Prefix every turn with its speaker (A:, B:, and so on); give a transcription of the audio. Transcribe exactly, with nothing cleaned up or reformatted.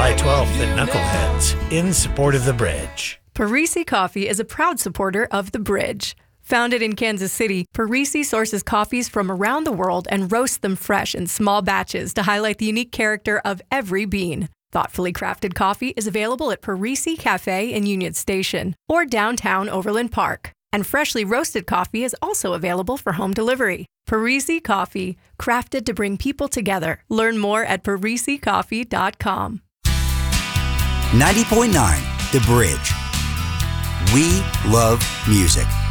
A: July twelfth at Knuckleheads in support of The Bridge.
B: Parisi Coffee is a proud supporter of The Bridge. Founded in Kansas City, Parisi sources coffees from around the world and roasts them fresh in small batches to highlight the unique character of every bean. Thoughtfully crafted coffee is available at Parisi Cafe in Union Station or downtown Overland Park. And freshly roasted coffee is also available for home delivery. Parisi Coffee, crafted to bring people together. Learn more at parisi coffee dot com.
C: ninety point nine The Bridge. We love music.